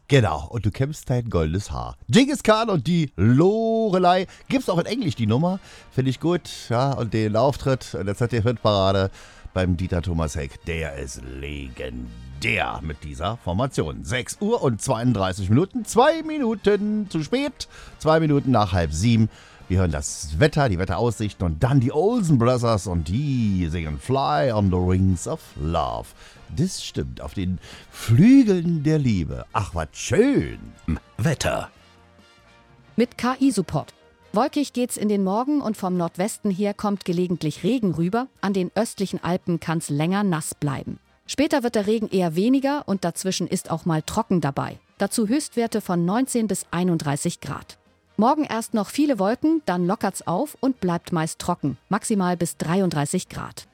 Genau, und du kämpfst dein goldenes Haar. Genghis Khan und die Lorelei. Gibt's auch in Englisch die Nummer. Finde ich gut. Ja, und den Auftritt in der ZDF-Hitparade beim Dieter Thomas Heck, der ist legendär mit dieser Formation. 6 Uhr und 32 Minuten. 2 Minuten zu spät. 2 Minuten nach 6:30. Wir hören das Wetter, die Wetteraussichten und dann die Olsen Brothers und die singen Fly on the Wings of Love. Das stimmt, auf den Flügeln der Liebe. Ach, was schön. Wetter. Mit KI-Support. Wolkig geht's in den Morgen und vom Nordwesten her kommt gelegentlich Regen rüber. An den östlichen Alpen kann's länger nass bleiben. Später wird der Regen eher weniger und dazwischen ist auch mal trocken dabei. Dazu Höchstwerte von 19 bis 31 Grad. Morgen erst noch viele Wolken, dann lockert's auf und bleibt meist trocken, maximal bis 33 Grad.